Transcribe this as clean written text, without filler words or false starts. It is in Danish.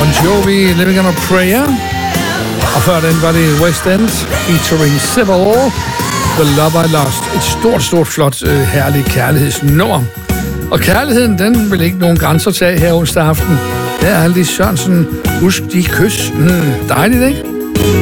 Bon Jovi, Living on a Prayer. Og før den var det West End, featuring Civil, The Love I Lost. Et stort, flot, herligt kærlighedsnummer. Og kærligheden, den vil ikke nogen grænser tage her onsdag aften. Der er Lis Sørensen. Husk de kys. Dejligt, ikke?